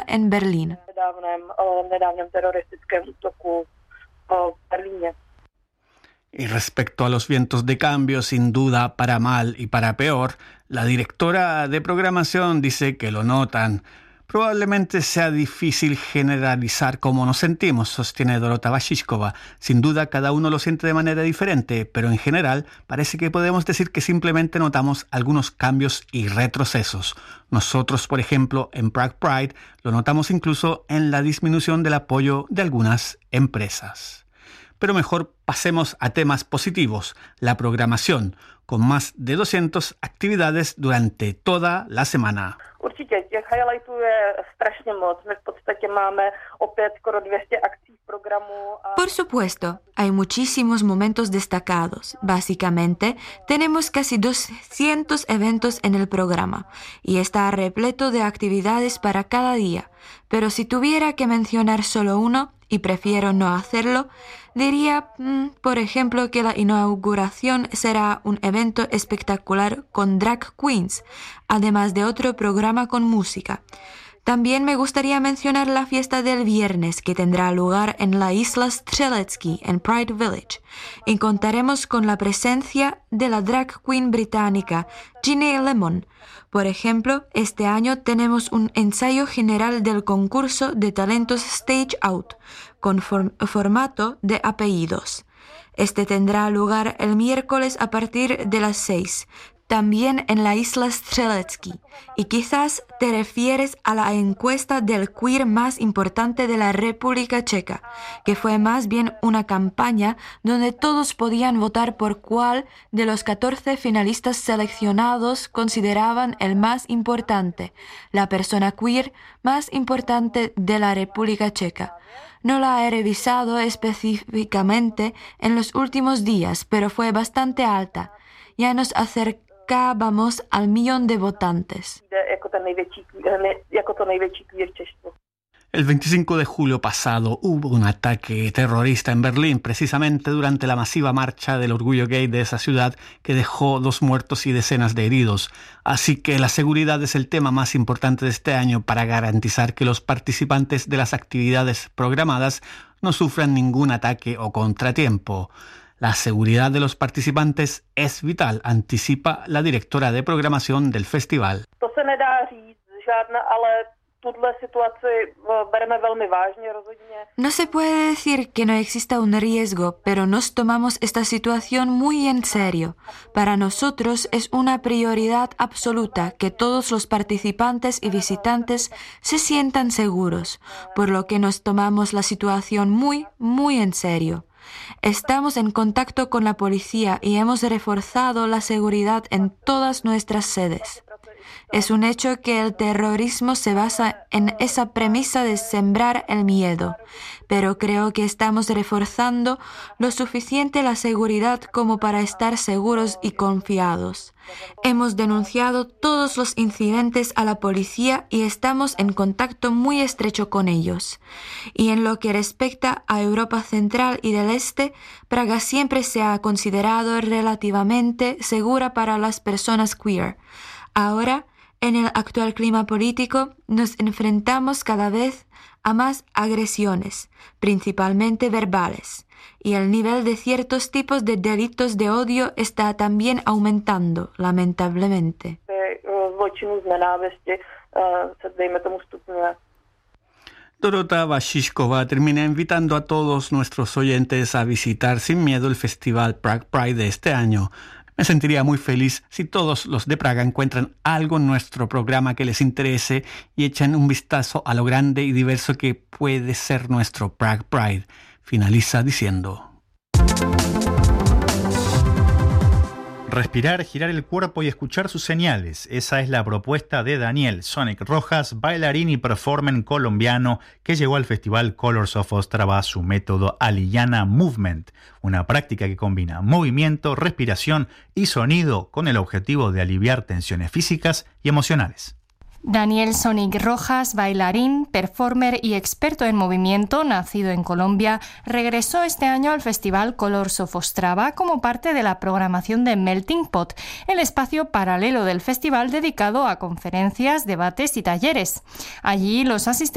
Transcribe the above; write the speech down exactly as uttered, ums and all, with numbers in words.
en Berlín. Y respecto a los vientos de cambio, sin duda para mal y para peor, la directora de programación dice que lo notan. Probablemente sea difícil generalizar cómo nos sentimos, sostiene Dorota Vashichkova. Sin duda, cada uno lo siente de manera diferente, pero en general parece que podemos decir que simplemente notamos algunos cambios y retrocesos. Nosotros, por ejemplo, en Prague Pride, lo notamos incluso en la disminución del apoyo de algunas empresas. Pero mejor pasemos a temas positivos, la programación, con más de doscientas actividades durante toda la semana. Určitě, těch highlightů je strašně moc. My v podstatě máme opět skoro dvě stě akcí v programu. A... Por supuesto, hay muchísimos momentos destacados. Básicamente, tenemos casi doscientos eventos en el programa y está repleto de actividades para cada día. Pero si tuviera que mencionar solo uno, y prefiero no hacerlo, diría, mmm, por ejemplo, que la inauguración será un evento espectacular con drag queens, además de otro programa con música. También me gustaría mencionar la fiesta del viernes que tendrá lugar en la isla Strzelecki, en Pride Village, y contaremos con la presencia de la drag queen británica Ginny Lemon. Por ejemplo, este año tenemos un ensayo general del concurso de talentos Stage Out, con form- formato de apellidos. Este tendrá lugar el miércoles a partir de las seis, también en la isla Strzelecki, y quizás te refieres a la encuesta del queer más importante de la República Checa, que fue más bien una campaña donde todos podían votar por cuál de los catorce finalistas seleccionados consideraban el más importante, la persona queer más importante de la República Checa. No la he revisado específicamente en los últimos días, pero fue bastante alta. Ya nos acercábamos al millón de votantes. El veinticinco de julio pasado hubo un ataque terrorista en Berlín, precisamente durante la masiva marcha del orgullo gay de esa ciudad, que dejó dos muertos y decenas de heridos. Así que la seguridad es el tema más importante de este año para garantizar que los participantes de las actividades programadas no sufran ningún ataque o contratiempo. La seguridad de los participantes es vital, anticipa la directora de programación del festival. No se puede decir que no exista un riesgo, pero nos tomamos esta situación muy en serio. Para nosotros es una prioridad absoluta que todos los participantes y visitantes se sientan seguros, por lo que nos tomamos la situación muy, muy en serio. Estamos en contacto con la policía y hemos reforzado la seguridad en todas nuestras sedes. Es un hecho que el terrorismo se basa en esa premisa de sembrar el miedo, pero creo que estamos reforzando lo suficiente la seguridad como para estar seguros y confiados. Hemos denunciado todos los incidentes a la policía y estamos en contacto muy estrecho con ellos. Y en lo que respecta a Europa Central y del Este, Praga siempre se ha considerado relativamente segura para las personas queer. Ahora, en el actual clima político, nos enfrentamos cada vez a más agresiones, principalmente verbales, y el nivel de ciertos tipos de delitos de odio está también aumentando, lamentablemente. Dorota Vashichkova termina invitando a todos nuestros oyentes a visitar sin miedo el Festival Prague Pride de este año. Me sentiría muy feliz si todos los de Praga encuentran algo en nuestro programa que les interese y echan un vistazo a lo grande y diverso que puede ser nuestro Prague Pride. Finaliza diciendo: Respirar, girar el cuerpo y escuchar sus señales. Esa es la propuesta de Daniel Sonic Rojas, bailarín y performer colombiano que llegó al festival Colors of Ostrava a su método Aliyana Movement, una práctica que combina movimiento, respiración y sonido con el objetivo de aliviar tensiones físicas y emocionales. Daniel Sonic Rojas, bailarín, performer y experto en movimiento, nacido en Colombia, regresó este año al festival Colors of Ostrava como parte de la programación de Melting Pot, el espacio paralelo del festival dedicado a conferencias, debates y talleres. Allí los asistentes